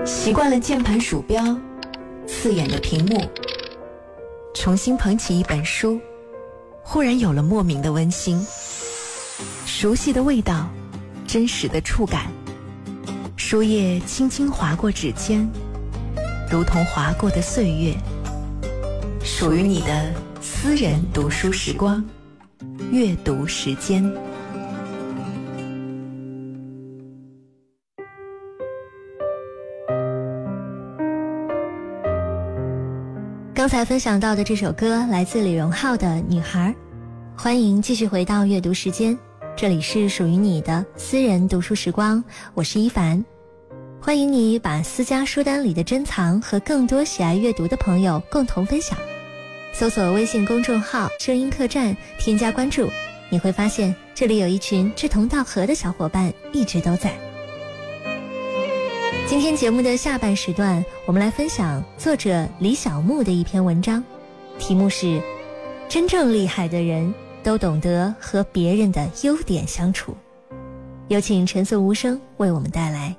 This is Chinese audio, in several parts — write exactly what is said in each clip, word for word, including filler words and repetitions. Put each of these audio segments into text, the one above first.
习惯了键盘鼠标刺眼的屏幕，重新捧起一本书，忽然有了莫名的温馨，熟悉的味道，真实的触感，书页轻轻划过指尖，如同划过的岁月，属于你的私人读书时光，阅读时间。 刚才分享到的这首歌来自李荣浩的《女孩》，欢迎继续回到阅读时间，这里是属于你的私人读书时光，我是一凡。欢迎你把私家书单里的珍藏和更多喜爱阅读的朋友共同分享，搜索微信公众号声音客栈，添加关注，你会发现这里有一群志同道合的小伙伴一直都在。今天节目的下半时段，我们来分享作者李小牧的一篇文章，题目是真正厉害的人都懂得和别人的优点相处。有请陈颂无声为我们带来。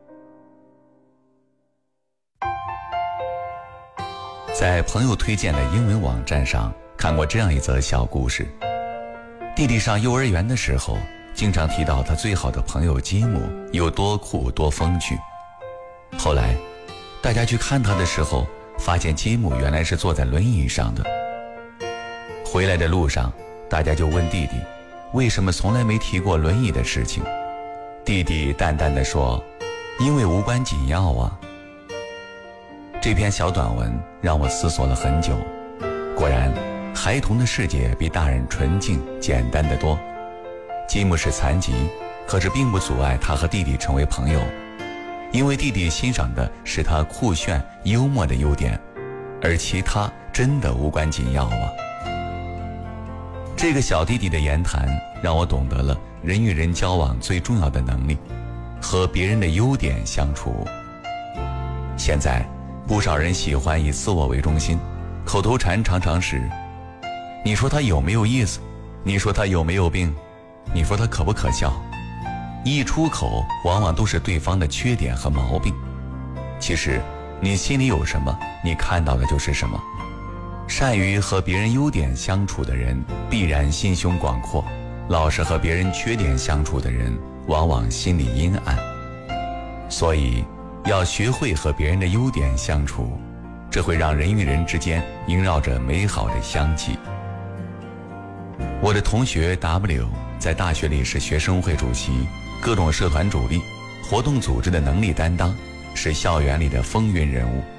在朋友推荐的英文网站上看过这样一则小故事，弟弟上幼儿园的时候经常提到他最好的朋友吉姆有多酷多风趣。后来大家去看他的时候，发现吉姆原来是坐在轮椅上的。回来的路上，大家就问弟弟为什么从来没提过轮椅的事情。弟弟淡淡地说，因为无关紧要啊。这篇小短文让我思索了很久，果然孩童的世界比大人纯净简单得多。吉姆是残疾，可是并不阻碍他和弟弟成为朋友，因为弟弟欣赏的是他酷炫幽默的优点，而其他真的无关紧要啊。这个小弟弟的言谈让我懂得了人与人交往最重要的能力，和别人的优点相处。现在不少人喜欢以自我为中心，口头禅常常是你说他有没有意思，你说他有没有病，你说他可不可笑，一出口往往都是对方的缺点和毛病。其实你心里有什么，你看到的就是什么。善于和别人优点相处的人必然心胸广阔，老是和别人缺点相处的人往往心里阴暗。所以要学会和别人的优点相处，这会让人与人之间萦绕着美好的香气。我的同学 W 在大学里是学生会主席，各种社团主力，活动组织的能力担当，是校园里的风云人物。